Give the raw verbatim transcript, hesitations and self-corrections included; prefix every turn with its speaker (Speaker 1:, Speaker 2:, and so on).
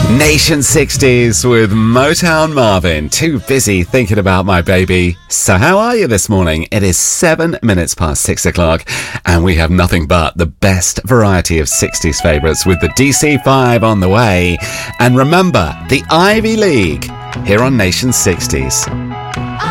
Speaker 1: Nation sixties with Motown Marvin. Too busy thinking about my baby. So how are you this morning? It is seven minutes past six o'clock and we have nothing but the best variety of sixties favourites with the D C five on the way. And remember, the Ivy League here on Nation sixties.